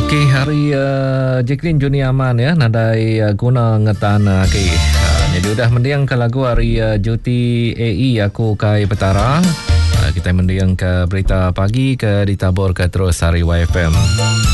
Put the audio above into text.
Okey, hari Jacqueline Juni Aman ya, nadai guna ngetan okey. Jadi udah mendiang ke lagu hari Juti AE aku kai petara. Kita mendiang ke berita pagi ke ditabur ke terus hari YFM.